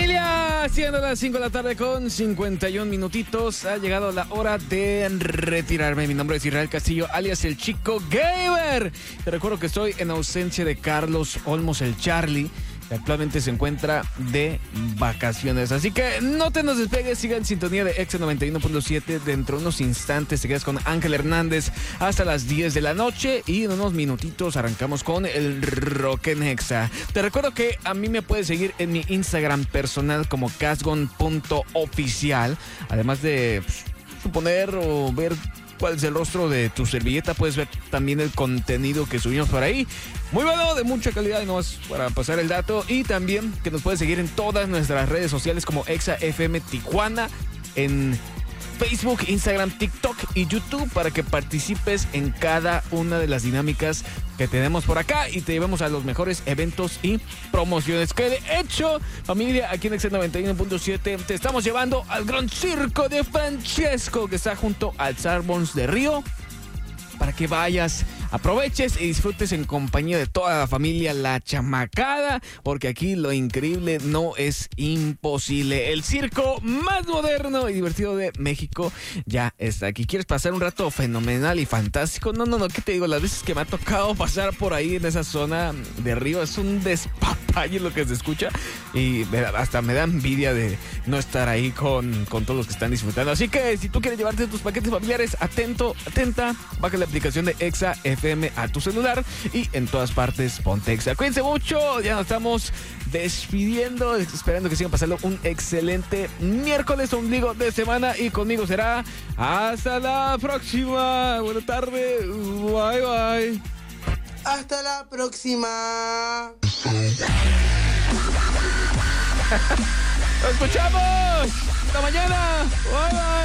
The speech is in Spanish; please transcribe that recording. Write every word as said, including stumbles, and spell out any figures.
Familia, siendo las cinco de la tarde con cincuenta y un minutitos, ha llegado la hora de retirarme. Mi nombre es Israel Castillo, alias el Chico Gamer. Te recuerdo que estoy en ausencia de Carlos Olmos, el Charlie, que actualmente se encuentra de vacaciones. Así que no te nos despegues, siga en sintonía de Exa noventa y uno punto siete. Dentro de unos instantes te quedas con Ángel Hernández hasta las diez de la noche y en unos minutitos arrancamos con el Rock en Exa. Te recuerdo que a mí me puedes seguir en mi Instagram personal como casgon punto oficial. Además de pues, suponer o ver cuál es el rostro de tu servilleta, puedes ver también el contenido que subimos por ahí. Muy bueno, de mucha calidad, y no más para pasar el dato. Y también que nos puedes seguir en todas nuestras redes sociales como Exa F M Tijuana, en Facebook, Instagram, TikTok y YouTube, para que participes en cada una de las dinámicas que tenemos por acá y te llevemos a los mejores eventos y promociones. Que de hecho, familia, aquí en Exa noventa y uno punto siete te estamos llevando al Gran Circo de Francesco, que está junto al Sanborns de Río, para que vayas, aproveches y disfrutes en compañía de toda la familia La Chamacada, porque aquí lo increíble no es imposible. El circo más moderno y divertido de México ya está aquí. ¿Quieres pasar un rato fenomenal y fantástico? No, no, no, ¿qué te digo? Las veces que me ha tocado pasar por ahí en esa zona de Río es un despapalle lo que se escucha, y hasta me da envidia de no estar ahí con, con todos los que están disfrutando. Así que si tú quieres llevarte tus paquetes familiares, atento, atenta, baja la aplicación de Exa F M a tu celular y en todas partes ponte Exa. Cuídense mucho, ya nos estamos despidiendo, esperando que sigan pasando un excelente miércoles, ombligo de semana, y conmigo será hasta la próxima. Buenas tardes, bye bye. Hasta la próxima. Nos escuchamos. Hasta mañana. Bye bye.